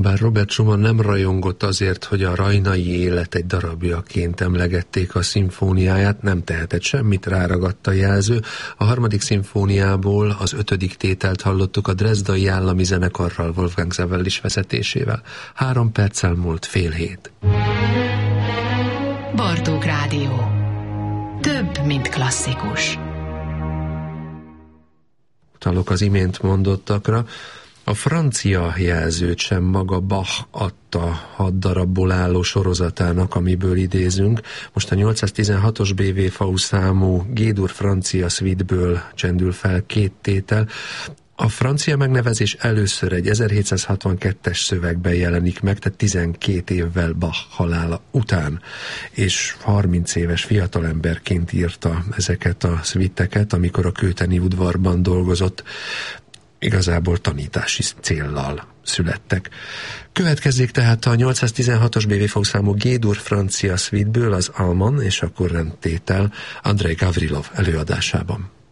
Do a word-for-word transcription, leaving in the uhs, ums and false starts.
Bár Robert Schumann nem rajongott azért, hogy a rajnai élet egy darabjaként emlegették a szimfóniáját, nem tehetett semmit, ráragadt a jelző. A harmadik szimfóniából az ötödik tételt hallottuk a Dresdai Állami Zenekarral, Wolfgang Sewellis vezetésével. Három perccel múlt fél hét. Bartók Rádió. Több, mint klasszikus. Utalok az imént mondottakra. A francia jelzőt sem maga Bach adta hat darabból álló sorozatának, amiből idézünk. Most a nyolcszáztizenhatos bé vé vé számú G-dur francia suite-ből csendül fel két tétel. A francia megnevezés először egy ezerhétszázhatvankettes szövegben jelenik meg, tehát tizenkét évvel Bach halála után, és harminc éves fiatalemberként írta ezeket a szvitteket, amikor a kötheni udvarban dolgozott. Igazából tanítási céllal születtek. Következzék tehát a nyolcszáztizenhatos bé vé vé számú G-dur francia suite-ből az Alman és a Kurrent tétel Andrei Gavrilov előadásában.